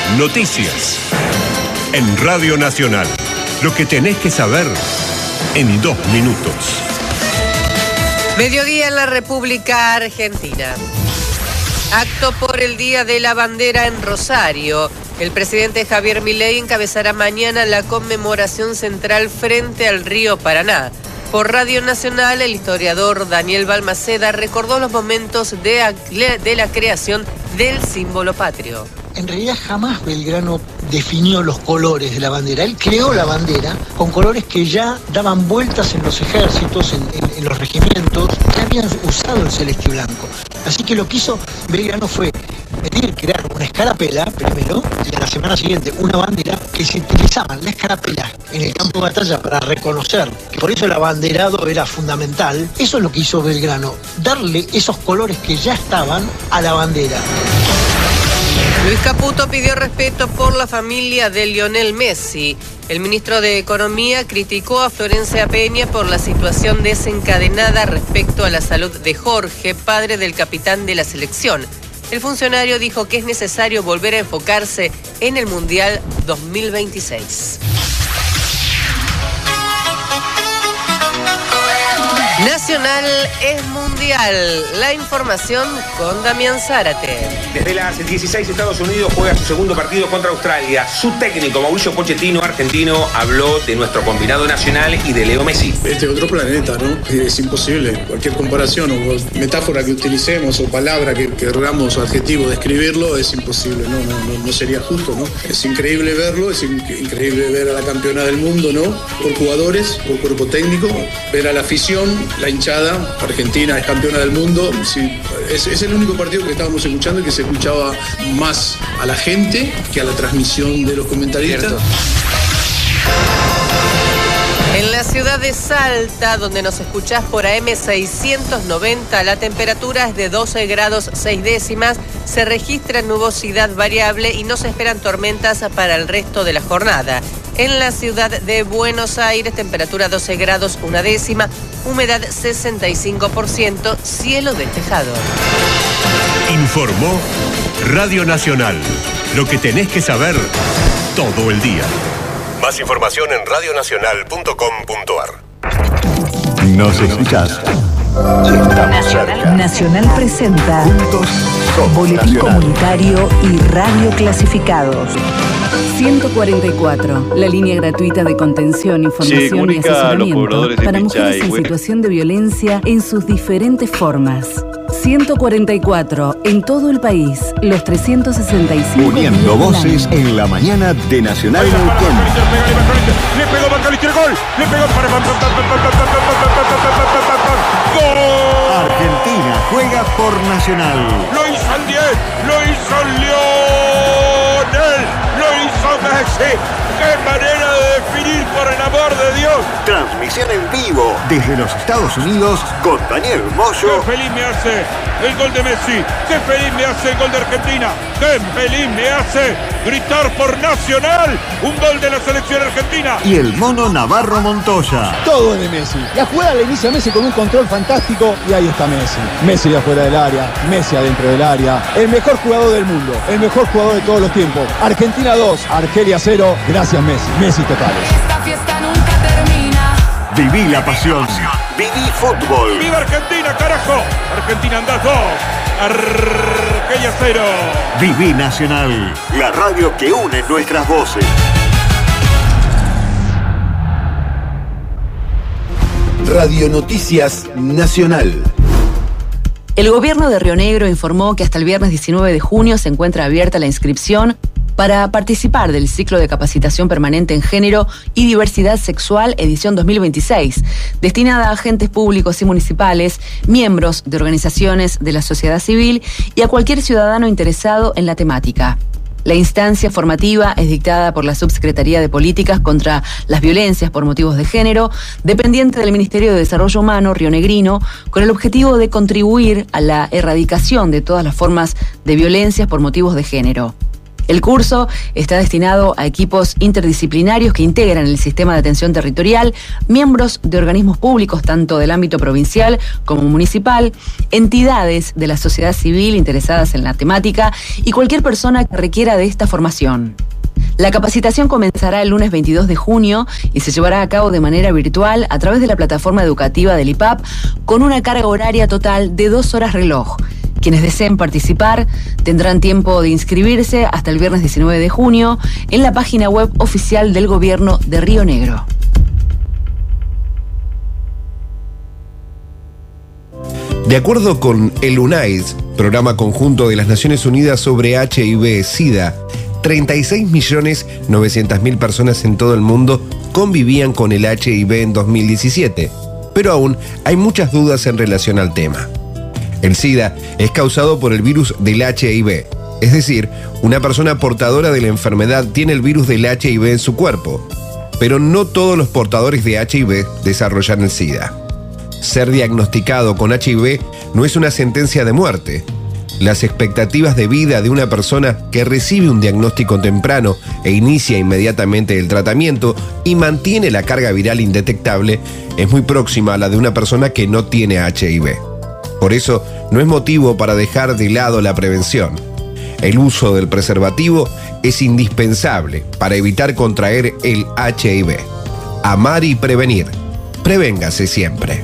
Noticias. En Radio Nacional. Lo que tenés que saber en 2 minutos. Mediodía en la República Argentina. Acto por el Día de la Bandera en Rosario. El presidente Javier Milei encabezará mañana la conmemoración central frente al río Paraná. Por Radio Nacional, el historiador Daniel Balmaceda recordó los momentos de la creación del símbolo patrio. En realidad jamás Belgrano definió los colores de la bandera. Él creó la bandera con colores que ya daban vueltas en los ejércitos, en los regimientos, que habían usado el celeste y blanco. Así que lo que hizo Belgrano fue crear una escarapela primero, y a la semana siguiente una bandera que se utilizaban la escarapela en el campo de batalla para reconocer, que por eso el abanderado era fundamental. Eso es lo que hizo Belgrano, darle esos colores que ya estaban a la bandera. Luis Caputo pidió respeto por la familia de Lionel Messi. El ministro de Economía criticó a Florencia Peña por la situación desencadenada respecto a la salud de Jorge, padre del capitán de la selección. El funcionario dijo que es necesario volver a enfocarse en el Mundial 2026. Nacional es mundial. La información con Damián Zárate. Desde las 16 Estados Unidos juega su segundo partido contra Australia. Su técnico Mauricio Pochettino, argentino, habló de nuestro combinado nacional y de Leo Messi. Este es otro planeta, ¿no? Es imposible. Cualquier comparación o metáfora que utilicemos o palabra que queramos o adjetivo describirlo es imposible. No sería justo, ¿no? Es increíble verlo, es increíble ver a la campeona del mundo, ¿no? Por jugadores, por cuerpo técnico, ver a la afición, la hinchada. Argentina es campeona del mundo. Sí, es el único partido que estábamos escuchando y que se escuchaba más a la gente que a la transmisión de los comentaristas. Cierto. En la ciudad de Salta, donde nos escuchás por AM 690, la temperatura es de 12 grados 6 décimas, se registra nubosidad variable y no se esperan tormentas para el resto de la jornada. En la ciudad de Buenos Aires, temperatura 12 grados 1 décima, humedad 65%, cielo despejado. Informó Radio Nacional. Lo que tenés que saber todo el día. Más información en radionacional.com.ar. Nos escuchás y estamos cerca. Nacional presenta Juntos somos Boletín Nacional. Comunitario y Radio Clasificados. 144, la línea gratuita de contención, información y asesoramiento para mujeres en situación de violencia en sus diferentes formas. 144, en todo el país, los 365 Uniendo voces en la mañana de Nacional Neuquén. Le pegó Macalister, gol. Le pegó para ¡gol! Argentina juega por Nacional. Lo hizo el 10, lo hizo Lionel, lo hizo Messi. ¡Qué manera de definir, por el amor de Dios! Transmisión en vivo desde los Estados Unidos con Daniel Moyo. ¡Qué feliz me hace el gol de Messi! ¡Qué feliz me hace el gol de Argentina! ¡Qué feliz me hace gritar por Nacional! ¡Un gol de la selección argentina! Y el mono Navarro Montoya. Todo es de Messi. La jugada la inicia Messi con un control fantástico y ahí está Messi. Messi de afuera del área, Messi adentro del área. El mejor jugador del mundo, el mejor jugador de todos los tiempos. Argentina 2, Argelia 0. Gracias Messi. Messi totales. Esta fiesta nunca termina. Viví la pasión. Viví fútbol. ¡Viva Argentina, carajo! Argentina andás 2, Argelia 0. Viví Nacional. La radio que une nuestras voces. Radio Noticias Nacional. El gobierno de Río Negro informó que hasta el viernes 19 de junio se encuentra abierta la inscripción para participar del ciclo de capacitación permanente en género y diversidad sexual edición 2026, destinada a agentes públicos y municipales, miembros de organizaciones de la sociedad civil y a cualquier ciudadano interesado en la temática. La instancia formativa es dictada por la Subsecretaría de Políticas contra las Violencias por Motivos de Género, dependiente del Ministerio de Desarrollo Humano rionegrino, con el objetivo de contribuir a la erradicación de todas las formas de violencias por motivos de género. El curso está destinado a equipos interdisciplinarios que integran el sistema de atención territorial, miembros de organismos públicos tanto del ámbito provincial como municipal, entidades de la sociedad civil interesadas en la temática y cualquier persona que requiera de esta formación. La capacitación comenzará el lunes 22 de junio y se llevará a cabo de manera virtual a través de la plataforma educativa del IPAP con una carga horaria total de 2 horas reloj. Quienes deseen participar tendrán tiempo de inscribirse hasta el viernes 19 de junio en la página web oficial del Gobierno de Río Negro. De acuerdo con el UNAIDS, Programa Conjunto de las Naciones Unidas sobre HIV-Sida, 36.900.000 personas en todo el mundo convivían con el HIV en 2017, pero aún hay muchas dudas en relación al tema. El SIDA es causado por el virus del HIV, es decir, una persona portadora de la enfermedad tiene el virus del HIV en su cuerpo, pero no todos los portadores de HIV desarrollan el SIDA. Ser diagnosticado con HIV no es una sentencia de muerte. Las expectativas de vida de una persona que recibe un diagnóstico temprano e inicia inmediatamente el tratamiento y mantiene la carga viral indetectable es muy próxima a la de una persona que no tiene HIV. Por eso, no es motivo para dejar de lado la prevención. El uso del preservativo es indispensable para evitar contraer el HIV. Amar y prevenir. Prevéngase siempre.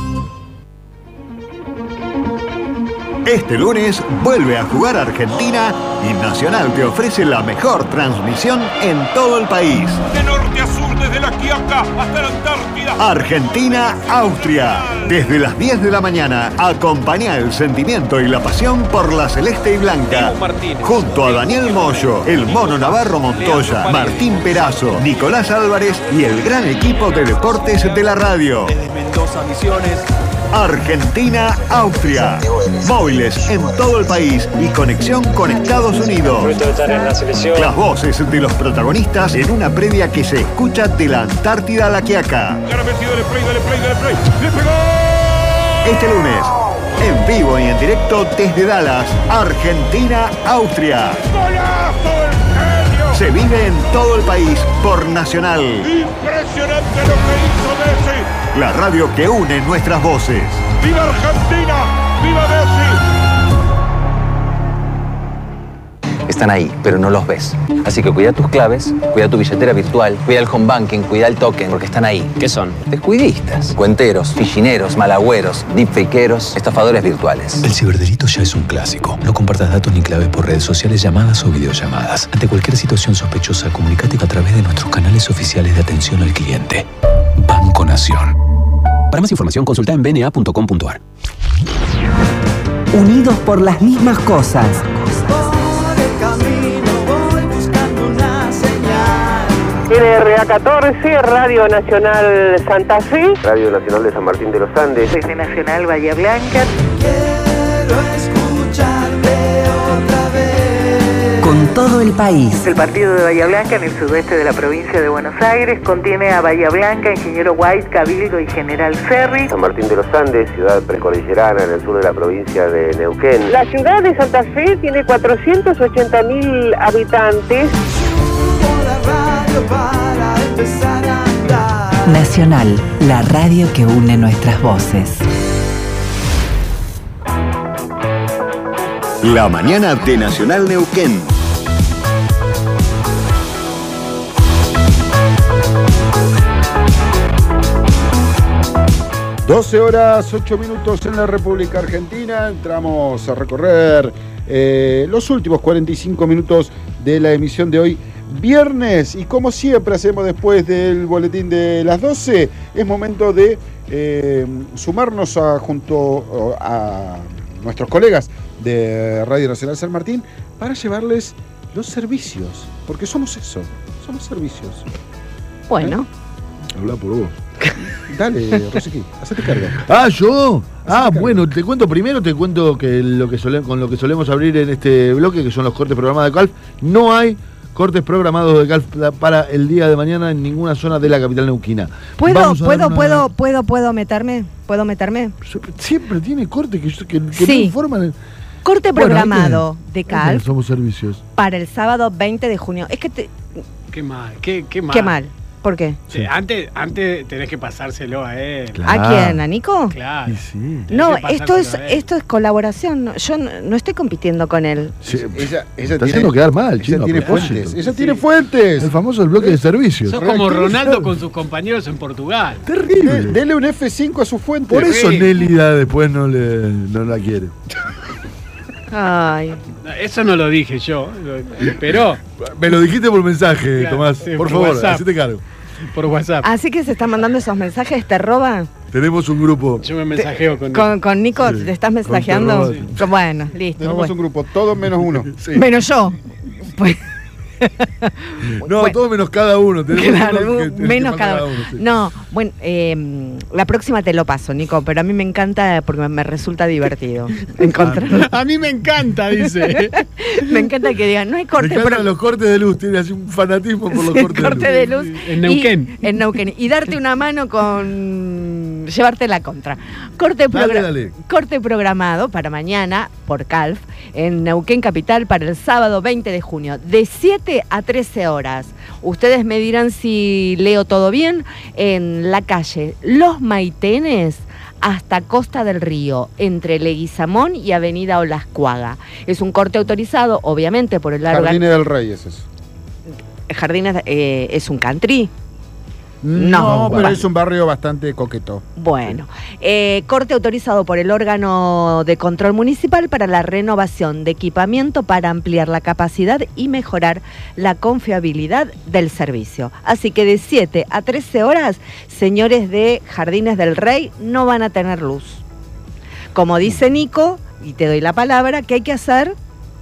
Este lunes vuelve a jugar Argentina y Nacional te ofrece la mejor transmisión en todo el país. De norte a sur, desde la Quiaca hasta la Antártida. Argentina-Austria. Desde las 10 de la mañana, acompaña el sentimiento y la pasión por la celeste y blanca. Junto a Daniel Moyo, el Mono Navarro Montoya, Martín Perazo, Nicolás Álvarez y el gran equipo de deportes de la radio. Desde Mendoza, Misiones. Argentina-Austria. Móviles en todo el país y conexión con Estados Unidos. Las voces de los protagonistas en una previa que se escucha de la Antártida a la Quiaca. Este lunes, en vivo y en directo desde Dallas, Argentina-Austria. Se vive en todo el país por Nacional. Impresionante lo que hizo Messi. La radio que une nuestras voces. ¡Viva Argentina! ¡Viva Messi! Están ahí, pero no los ves. Así que cuida tus claves, cuida tu billetera virtual, cuida el home banking, cuida el token, porque están ahí. ¿Qué son? Descuidistas, cuenteros, fichineros, malagüeros, deepfakeros, estafadores virtuales. El ciberdelito ya es un clásico. No compartas datos ni claves por redes sociales, llamadas o videollamadas. Ante cualquier situación sospechosa, comunícate a través de nuestros canales oficiales de atención al cliente. Banco Nación. Para más información, consulta en bna.com.ar. Unidos por las mismas cosas. NRA 14, Radio Nacional Santa Fe. Radio Nacional de San Martín de los Andes. Radio Nacional Bahía Blanca. Quiero escucharte otra vez. Con todo el país. El partido de Bahía Blanca en el sudoeste de la provincia de Buenos Aires contiene a Bahía Blanca, Ingeniero White, Cabildo y General Ferry. San Martín de los Andes, ciudad precordillerana en el sur de la provincia de Neuquén. La ciudad de Santa Fe tiene 480.000 habitantes. Para empezar a andar. Nacional, la radio que une nuestras voces. La mañana de Nacional Neuquén. (12:08) en la República Argentina. Entramos a recorrer los últimos 45 minutos de la emisión de hoy, viernes, y como siempre hacemos después del boletín de las 12, es momento de sumarnos junto a nuestros colegas de Radio Nacional San Martín para llevarles los servicios, porque somos eso, somos servicios. Bueno. Habla por vos. Dale, Rosiqui, hacete cargo. ¿Yo? Bueno, te cuento que con lo que solemos abrir en este bloque, que son los cortes programados de CALF. No hay cortes programados de CALF para el día de mañana en ninguna zona de la capital neuquina. ¿Puedo meterme? ¿Puedo meterme? Siempre tiene cortes que sí. no informan. Corte programado de Calf Somos servicios. para el sábado 20 de junio. Es que Qué mal, qué mal. Qué mal. ¿Por qué? Sí, antes tenés que pasárselo a él. ¿A quién? ¿A Nico? Claro. Sí. No, esto es colaboración. Yo no estoy compitiendo con él. Sí, Ella está haciendo quedar mal, Chino. tiene a propósito. fuentes. Ella tiene fuentes. El famoso bloque de servicios. Sos como Ronaldo con sus compañeros en Portugal. Terrible. Dele un F5 a su fuente. Por eso Nélida después no la quiere. Ay. Eso no lo dije yo, pero... Me lo dijiste por mensaje, Claro, Tomás. sí, por por favor, WhatsApp. hacete cargo. Por WhatsApp. Así que se están mandando esos mensajes, ¿te roba? Tenemos un grupo. Yo me mensajeo con Con Nico, ¿te estás mensajeando? Te Bueno, listo. Tenemos bueno. un grupo, todos menos uno. Sí. Menos yo. Pues, No, bueno. todo menos cada uno. Tenemos claro, uno que menos falta cada uno. sí. No, bueno, la próxima te lo paso, Nico, pero a mí me encanta porque me resulta divertido encontrarlo. A mí me encanta, dice. Me encanta que digan, no hay Me corte, encantan los cortes de luz. Tiene así un fanatismo por los cortes corte de luz. En Neuquén. En Neuquén. Y darte una mano con llevarte la contra. Corte programado para mañana por Calf en Neuquén Capital para el sábado 20 de junio, de 7 a 13 horas. Ustedes me dirán si leo todo bien. En la calle Los Maitenes hasta Costa del Río, entre Leguizamón y Avenida Olascuaga. Es un corte autorizado, obviamente, por el Jardines del Rey es eso. Jardines es un country. No, pero bueno. es un barrio bastante coqueto. Bueno, corte autorizado por el órgano de control municipal para la renovación de equipamiento para ampliar la capacidad y mejorar la confiabilidad del servicio. Así que de 7 a 13 horas, señores de Jardines del Rey no van a tener luz. Como dice Nico, y te doy la palabra, ¿qué hay que hacer?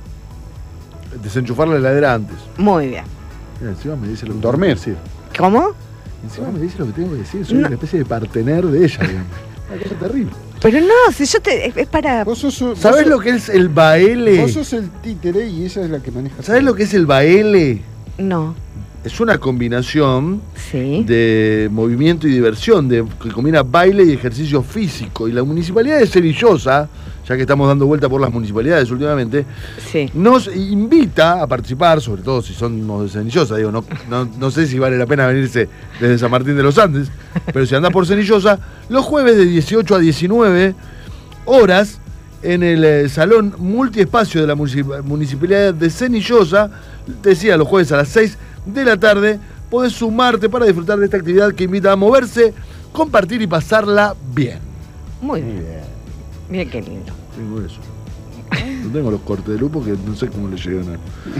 Desenchufar la heladera antes. Muy bien. Mira, encima me dice lo que Dormir. tengo que decir. ¿Cómo? Encima me dice lo que tengo que decir. Soy una especie de partener de ella, digamos. Una cosa terrible. Pero no, si yo te... Es para... ¿Sabes lo que es el baile? Vos sos el títere y ella es la que maneja. ¿Sabes lo que es el baile? No. Es una combinación Sí. de movimiento y diversión, que combina baile y ejercicio físico. Y la municipalidad de Cenillosa, ya que estamos dando vuelta por las municipalidades últimamente, sí, nos invita a participar, sobre todo si somos de Cenillosa. Digo, no sé si vale la pena venirse desde San Martín de los Andes, pero si andás por Cenillosa, los jueves de 18 a 19 horas en el salón multiespacio de la municipalidad de Cenillosa, te decía, los jueves a las 6 de la tarde, podés sumarte para disfrutar de esta actividad que invita a moverse, compartir y pasarla bien. Muy bien. Mira qué lindo. Tengo eso. No tengo los cortes de luz porque no sé cómo le llegan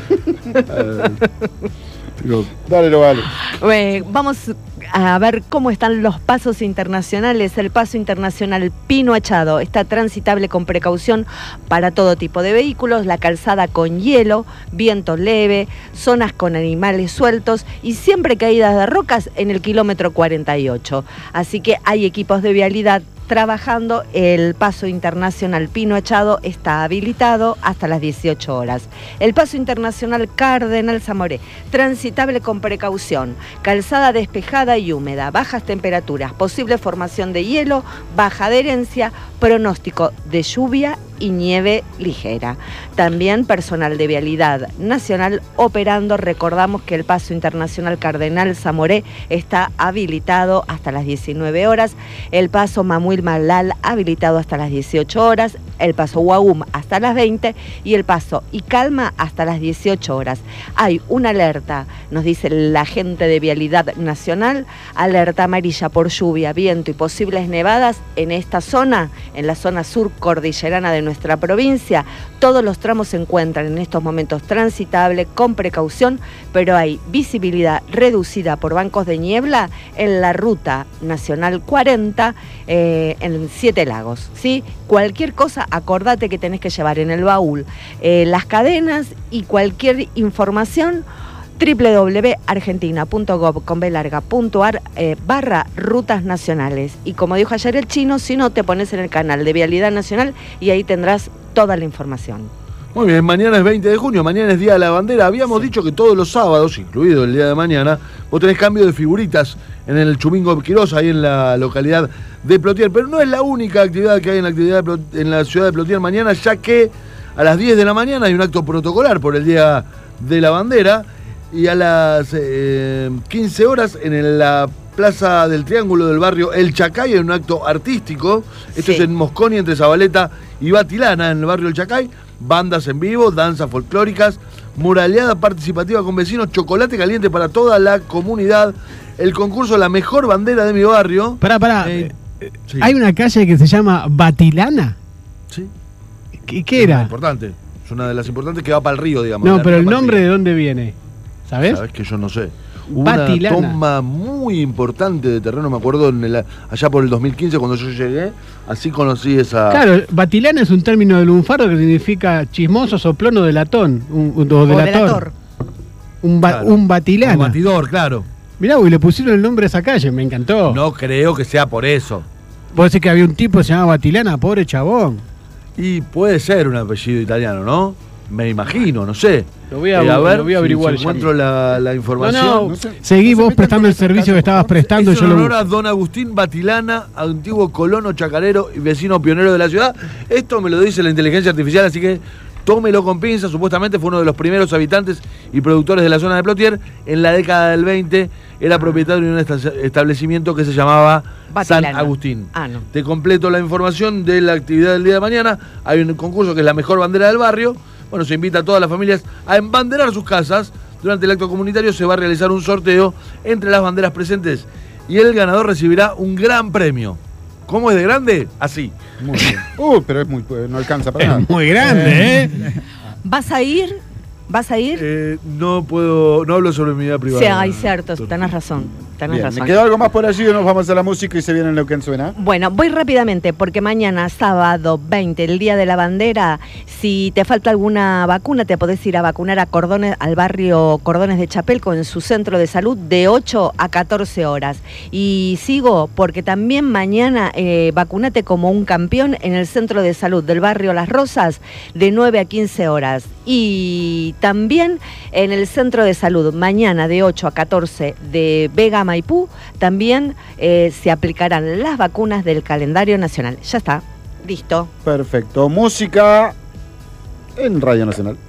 a... Dale, lo vale. Vamos a ver cómo están los pasos internacionales. El paso internacional Pino Achado está transitable con precaución para todo tipo de vehículos, la calzada con hielo, viento leve, zonas con animales sueltos y siempre caídas de rocas en el kilómetro 48. Así que hay equipos de vialidad trabajando. El paso internacional Pino Achado está habilitado hasta las 18 horas. El paso internacional Cardenal Zamoré, transitable con precaución, calzada despejada y húmeda, bajas temperaturas, posible formación de hielo, baja adherencia, pronóstico de lluvia y nieve ligera. También personal de vialidad nacional operando. Recordamos que el paso internacional Cardenal Zamoré está habilitado hasta las 19 horas, el paso Mamuil Malal habilitado hasta las 18 horas, el paso Guaum hasta las 20 y el paso Icalma hasta las 18 horas. Hay una alerta, nos dice la gente de Vialidad Nacional, alerta amarilla por lluvia, viento y posibles nevadas en esta zona, en la zona sur cordillerana de nuestra provincia. Todos los tramos se encuentran en estos momentos transitables con precaución, pero hay visibilidad reducida por bancos de niebla en la ruta nacional 40 en 7 Lagos, ¿sí? Cualquier cosa, acordate que tenés que llevar en el baúl las cadenas y cualquier información www.argentina.gov.ar/rutas nacionales. Y como dijo ayer el Chino, si no, te pones en el canal de Vialidad Nacional y ahí tendrás toda la información. Muy bien, mañana es 20 de junio, mañana es Día de la Bandera. Habíamos dicho que todos los sábados, incluido el día de mañana, vos tenés cambio de figuritas en el Chumingo Quirós, ahí en la localidad de Plotier. Pero no es la única actividad que hay en la ciudad de Plotier mañana, ya que A las 10 de la mañana hay un acto protocolar por el Día de la Bandera. Y a las 15 horas en la Plaza del Triángulo del barrio El Chacay hay un acto artístico. Esto es en Mosconi, entre Zabaleta y Batilana, en el barrio El Chacay. Bandas en vivo, danzas folclóricas, muraleada participativa con vecinos, chocolate caliente para toda la comunidad. El concurso La Mejor Bandera de mi Barrio. Pará. Sí. Hay una calle que se llama Batilana. Sí. ¿Qué era? Es importante. Es una de las importantes que va para el río, digamos. No, pero el nombre de dónde viene. ¿Sabes? Sabes que yo no sé. Hubo Batilana. una toma muy importante de terreno, me acuerdo, allá por el 2015 cuando yo llegué. Así conocí esa... Claro, Batilana es un término de lunfardo que significa chismoso, soplón o delatón. O delator. Un batilana. Un batidor, claro. Mirá, y le pusieron el nombre a esa calle, me encantó. No creo que sea por eso. Vos decís que había un tipo que se llamaba Batilana, pobre chabón. Y puede ser un apellido italiano, ¿no? Me imagino, no sé. Lo voy a averiguar. Si encuentro la información. No sé. Seguí vos prestando el servicio que estabas prestando. Es en honor a don Agustín Batilana, antiguo colono chacarero y vecino pionero de la ciudad. Esto me lo dice la inteligencia artificial, así que tómelo con pinzas. Supuestamente fue uno de los primeros habitantes y productores de la zona de Plotier. En la década del 20 era propietario de un establecimiento que se llamaba Batilana. San Agustín. No. Te completo la información de la actividad del día de mañana. Hay un concurso que es la mejor bandera del barrio. Bueno, se invita a todas las familias a embanderar sus casas. Durante el acto comunitario se va a realizar un sorteo entre las banderas presentes y el ganador recibirá un gran premio. ¿Cómo es de grande? Así. Muy bien. Pero es no alcanza para nada. Muy grande, ¿eh? ¿Vas a ir? No puedo, no hablo sobre mi vida privada. Sí, hay cierto, tenés razón. ¿Me quedó algo más por allí o nos vamos a la música y se viene en Neuquén Suena? Bueno, voy rápidamente porque mañana, sábado 20, el Día de la Bandera, si te falta alguna vacuna, te podés ir a vacunar al barrio Cordones de Chapelco en su centro de salud de 8 a 14 horas. Y sigo porque también mañana vacunate como un campeón en el centro de salud del barrio Las Rosas de 9 a 15 horas. Y también en el centro de salud, mañana de 8 a 14 de Vega Maipú, también se aplicarán las vacunas del calendario nacional. Ya está, listo. Perfecto. Música en Radio Nacional.